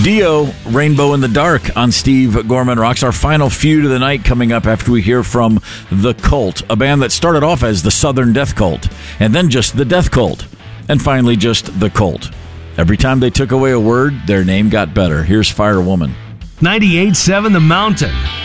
Dio, Rainbow in the Dark on Steve Gorman Rocks. Our final feud of the night coming up after we hear from The Cult, a band that started off as the Southern Death Cult, and then just the Death Cult, and finally just The Cult. Every time they took away a word, their name got better. Here's Firewoman. 98.7 The Mountain.